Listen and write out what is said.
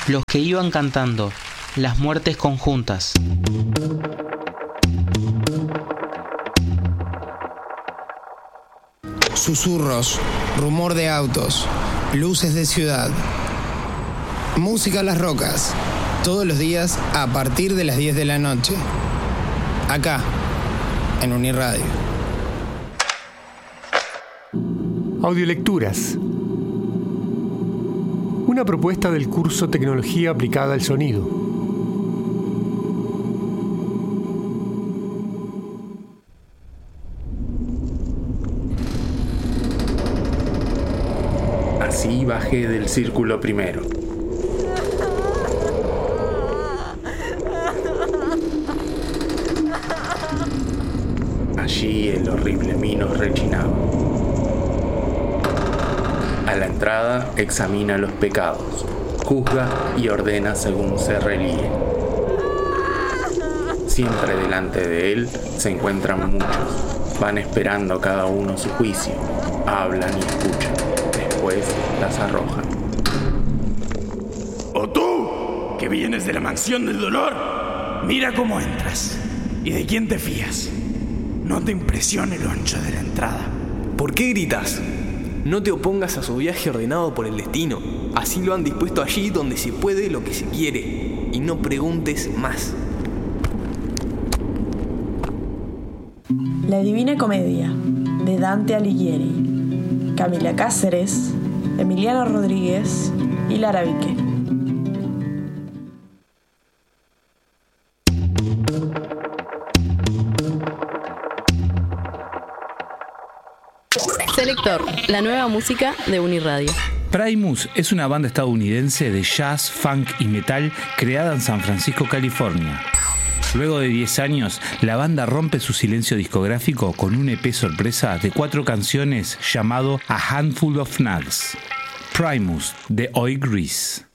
los que iban cantando las muertes conjuntas. Susurros, rumor de autos, luces de ciudad. Música a las rocas, todos los días a partir de las 10 de la noche. Acá, en Uniradio. Audiolecturas. Una propuesta del curso Tecnología aplicada al sonido. Así bajé del círculo primero. Allí el horrible Minos rechinaba. A la entrada examina los pecados, juzga y ordena según se relíe. Siempre delante de él se encuentran muchos, van esperando cada uno su juicio, hablan y escuchan, después las arrojan. ¡O tú, que vienes de la mansión del dolor! Mira cómo entras. ¿Y de quién te fías? No te impresione el ancho de la entrada. ¿Por qué gritas? No te opongas a su viaje ordenado por el destino. Así lo han dispuesto allí donde se puede lo que se quiere. Y no preguntes más. La Divina Comedia, de Dante Alighieri. Camila Cáceres, Emiliano Rodríguez y Lara Vique. Selector, la nueva música de Uniradio. Primus es una banda estadounidense de jazz, funk y metal creada en San Francisco, California. Luego de 10 años, la banda rompe su silencio discográfico con un EP sorpresa de 4 canciones llamado A Handful of Nugs. Primus, de Oi Grease.